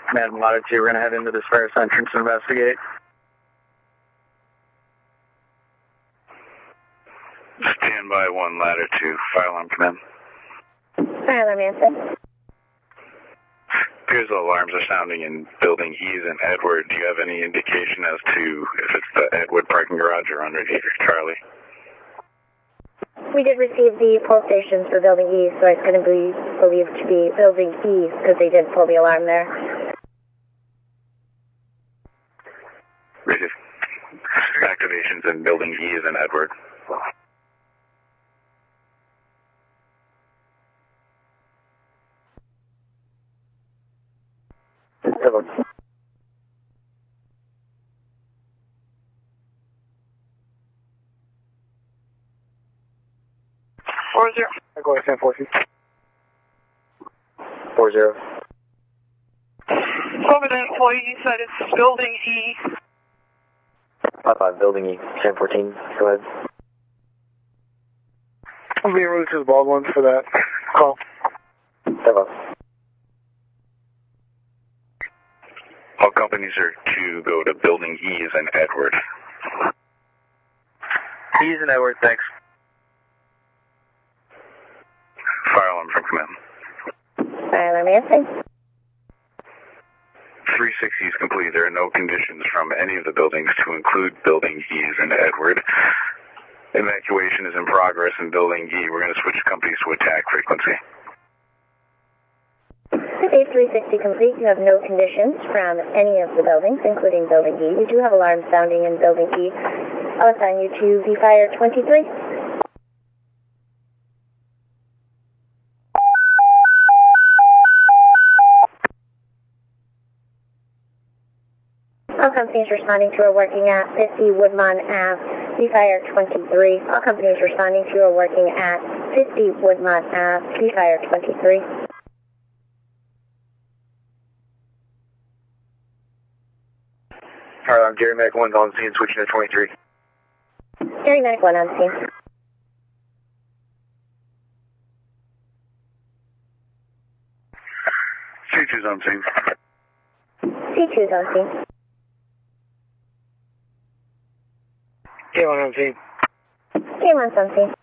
Command Latitude, we're going to head into this Ferris entrance and investigate. Stand by 1 Latitude, fire alarm command. Fire alarm answer. Appears the alarms are sounding in building E's and Edward. Do you have any indication as to if it's the Edward parking garage or underneath Charlie? We did receive the pull stations for building E, so it's going to be believed to be building E because they did pull the alarm there. Receive. Activations in building E's and Edward. Hello. Go ahead, 10-14. 40. Over the employee said it's building E. 5-5, building E, 10-14, go ahead. I'm being routed to the Baldwin for that call. 5-5. All companies are to go to building E's and Edward. E's and Edward, thanks. Fire alarm from command. Fire alarm answer. 360 is complete. There are no conditions from any of the buildings to include building E's and Edward. Evacuation is in progress in building E. We're going to switch companies to attack frequency. Save 360 complete. You have no conditions from any of the buildings, including building E. We do have alarms sounding in building E. I'll assign you to V-Fire 23. All companies responding to are working at 50 Woodmont Ave, V-Fire 23. All companies responding to are working at 50 Woodmont Ave, V-Fire 23. Alright, I'm Jerry Medic 1's on scene, switching to 23. Jerry Medic 1 on scene. C2's on scene. C2's on scene. K1 on scene. K1's on scene.